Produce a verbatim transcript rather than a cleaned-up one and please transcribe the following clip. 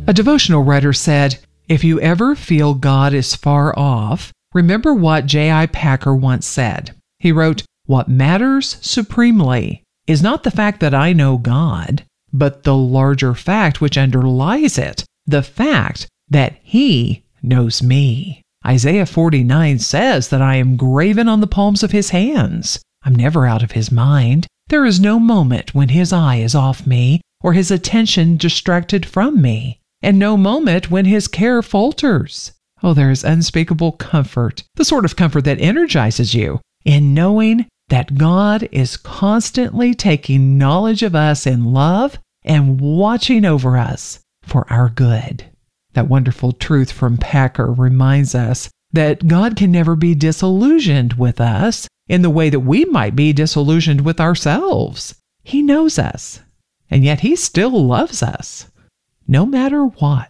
A devotional writer said, "If you ever feel God is far off, remember what J I Packer once said. He wrote, 'What matters supremely is not the fact that I know God, but the larger fact which underlies it, the fact that He knows me.' Isaiah forty-nine says that I am graven on the palms of His hands. I'm never out of His mind. There is no moment when His eye is off me or His attention distracted from me, and no moment when His care falters. Oh, there is unspeakable comfort, the sort of comfort that energizes you, in knowing that God is constantly taking knowledge of us in love and watching over us for our good." That wonderful truth from Packer reminds us that God can never be disillusioned with us in the way that we might be disillusioned with ourselves. He knows us, and yet He still loves us, no matter what.